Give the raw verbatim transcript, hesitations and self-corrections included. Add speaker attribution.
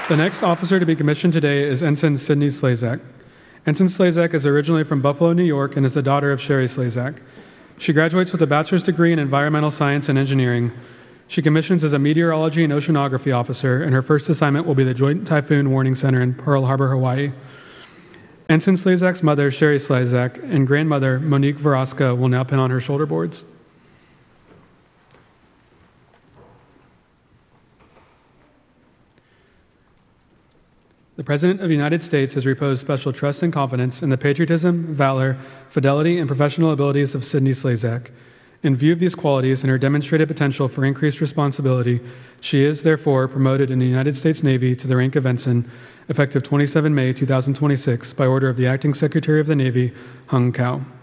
Speaker 1: The next officer to be commissioned today is Ensign Sydney Slazak. Ensign Slazak is originally from Buffalo, New York, and is the daughter of Sherry Slazak. She graduates with a bachelor's degree in environmental science and engineering. She commissions as a meteorology and oceanography officer, and her first assignment will be the Joint Typhoon Warning Center in Pearl Harbor, Hawaii. Ensign Slazak's mother, Sherry Slazak, and grandmother, Monique Veraska, will now pin on her shoulder boards. The President of the United States has reposed special trust and confidence in the patriotism, valor, fidelity, and professional abilities of Sydney Slazak. In view of these qualities and her demonstrated potential for increased responsibility, she is, therefore, promoted in the United States Navy to the rank of ensign, effective the twenty-seventh of May, two thousand twenty-six, by order of the Acting Secretary of the Navy, Hung Cao.